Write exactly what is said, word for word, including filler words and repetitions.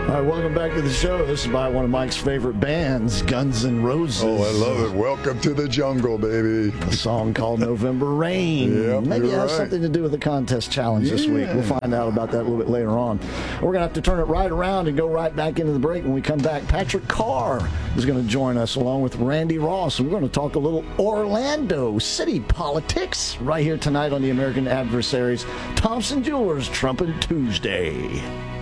All right, welcome back to the show. This is by one of Mike's favorite bands, Guns N' Roses. Oh, I love it. Welcome to the jungle, baby. A song called November Rain. Yep, Maybe it you're has right. something to do with the contest challenge this week. Yeah. We'll find out about that a little bit later on. We're going to have to turn it right around and go right back into the break. When we come back, Patrick Carr is going to join us along with Randy Ross. And we're going to talk a little Orlando City politics right here tonight on the American Adversaries Thompson Jewelers Trumpet Tuesday.